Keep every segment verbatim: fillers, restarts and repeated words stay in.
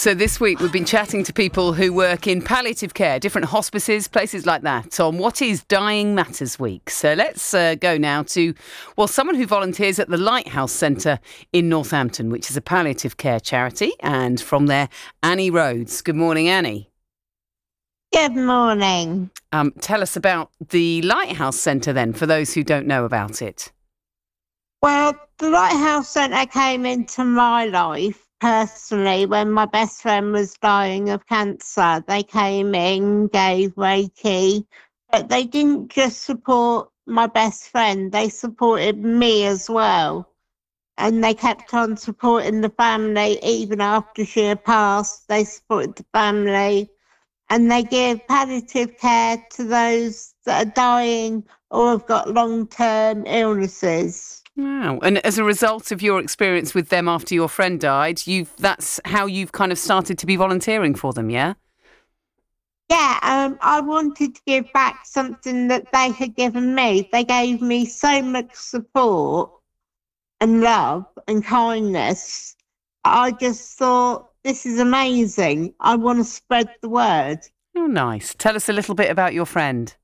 So this week we've been chatting to people who work in palliative care, different hospices, places like that, on what is Dying Matters Week. So let's uh, go now to, well, someone who volunteers at the Lighthouse Centre in Northampton, which is a palliative care charity. And from there, Annie Rhodes. Good morning, Annie. Good morning. Um, tell us about the Lighthouse Centre then, for those who don't know about it. Well, the Lighthouse Centre came into my life personally when my best friend was dying of cancer. They came in, gave Reiki, but they didn't just support my best friend, they supported me as well. And they kept on supporting the family even after she had passed. They supported the family. And they give palliative care to those that are dying or have got long-term illnesses. Wow. And as a result of your experience with them after your friend died, you've that's how you've kind of started to be volunteering for them, yeah? Yeah, um, I wanted to give back something that they had given me. They gave me so much support and love and kindness. I just thought, this is amazing. I want to spread the word. Oh, nice. Tell us a little bit about your friend.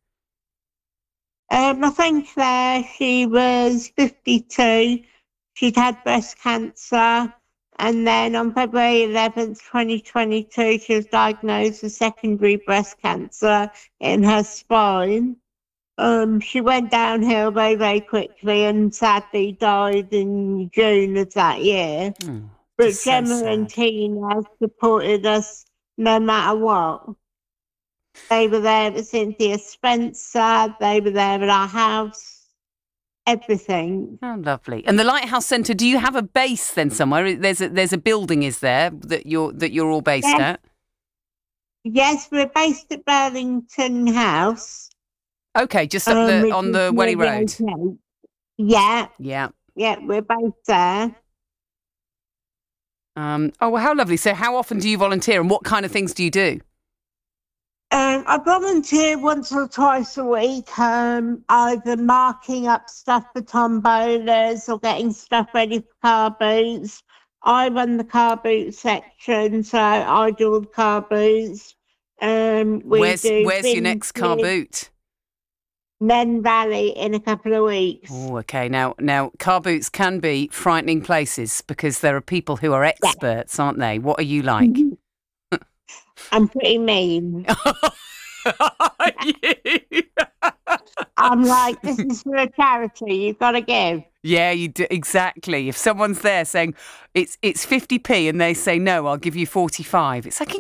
Um, my friend Claire, she was fifty-two. She'd had breast cancer. And then on February eleventh, twenty twenty-two, she was diagnosed with secondary breast cancer in her spine. Um, she went downhill very, very quickly and sadly died in June of that year. Oh, But so Gemma sad. and Tina supported us no matter what. They were there at Cynthia Spencer. They were there at our house. Everything. Oh, lovely. And the Lighthouse Centre, do you have a base then somewhere? There's a, there's a building, is there, that you're that you're all based Yes. at? Yes, we're based at Burlington House. Okay, just up um, the which on is the near Welly Road. Oak. Yeah, Yeah. yeah, we're based there. Um, oh, well, how lovely. So how often do you volunteer and what kind of things do you do? Um, I volunteer once or twice a week, um, either marking up stuff for tombolas or getting stuff ready for car boots. I run the car boot section, so I do all the car boots. Um, we Where's do Where's your next car boot? Men Valley in a couple of weeks. Oh, okay. Now, now, car boots can be frightening places because there are people who are experts, yeah. aren't they? What are you like? I'm pretty mean. Are you? I'm like, this is for a charity. You've got to give. Yeah, you do exactly. If someone's there saying it's it's fifty p and they say no, I'll give you forty-five. It's like,